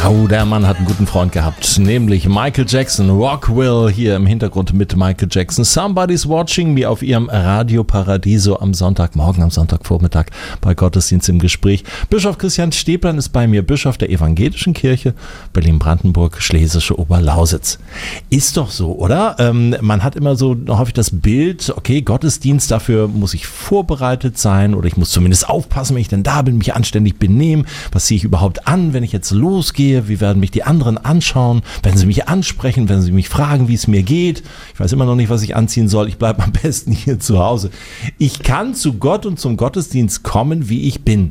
Oh, der Mann hat einen guten Freund gehabt, nämlich Michael Jackson. Rockwell hier im Hintergrund mit Michael Jackson. Somebody's Watching Me auf ihrem Radio Paradiso am Sonntagmorgen, am Sonntagvormittag bei Gottesdienst im Gespräch. Bischof Christian Stäblein ist bei mir, Bischof der Evangelischen Kirche Berlin-Brandenburg, Schlesische Oberlausitz. Ist doch so, oder? Man hat immer so häufig das Bild, okay, Gottesdienst, dafür muss ich vorbereitet sein oder ich muss zumindest aufpassen, wenn ich denn da bin, mich anständig benehmen. Was ziehe ich überhaupt an, wenn ich jetzt losgehe? Wie werden mich die anderen anschauen? Werden sie mich ansprechen? Werden sie mich fragen, wie es mir geht? Ich weiß immer noch nicht, was ich anziehen soll. Ich bleibe am besten hier zu Hause. Ich kann zu Gott und zum Gottesdienst kommen, wie ich bin.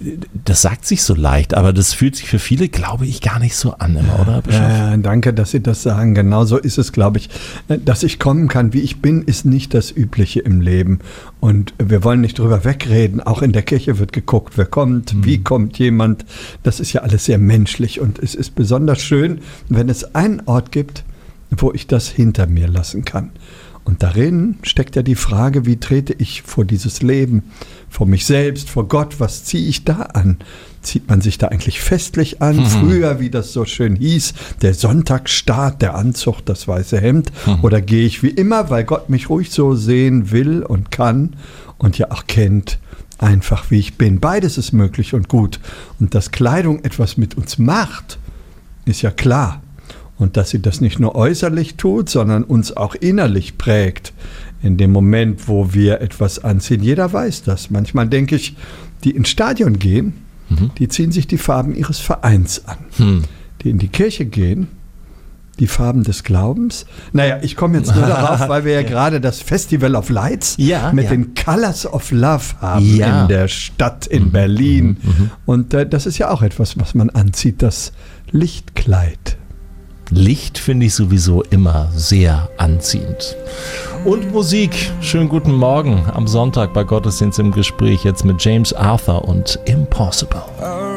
Das sagt sich so leicht, aber das fühlt sich für viele, glaube ich, gar nicht so an, immer, oder, Bischof? Danke, dass Sie das sagen. Genau so ist es, glaube ich. Dass ich kommen kann, wie ich bin, ist nicht das Übliche im Leben. Und wir wollen nicht drüber wegreden. Auch in der Kirche wird geguckt, wer kommt, wie kommt jemand. Das ist ja alles sehr menschlich. Und es ist besonders schön, wenn es einen Ort gibt, wo ich das hinter mir lassen kann. Und darin steckt ja die Frage, wie trete ich vor dieses Leben, vor mich selbst, vor Gott, was ziehe ich da an? Zieht man sich da eigentlich festlich an? Früher, wie das so schön hieß, der Sonntagsstaat, der Anzug, das weiße Hemd. Oder gehe ich wie immer, weil Gott mich ruhig so sehen will und kann und ja auch kennt, einfach wie ich bin. Beides ist möglich und gut. Und dass Kleidung etwas mit uns macht, ist ja klar. Und dass sie das nicht nur äußerlich tut, sondern uns auch innerlich prägt. In dem Moment, wo wir etwas anziehen. Jeder weiß das. Manchmal denke ich, die ins Stadion gehen, die ziehen sich die Farben ihres Vereins an. Die in die Kirche gehen, die Farben des Glaubens. Naja, ich komme jetzt nur darauf, weil wir ja gerade das Festival of Lights mit den Colors of Love haben in der Stadt in Berlin. Und das ist ja auch etwas, was man anzieht, das Lichtkleid. Licht finde ich sowieso immer sehr anziehend. Und Musik. Schönen guten Morgen am Sonntag bei Gottesdienst im Gespräch. Jetzt mit James Arthur und Impossible.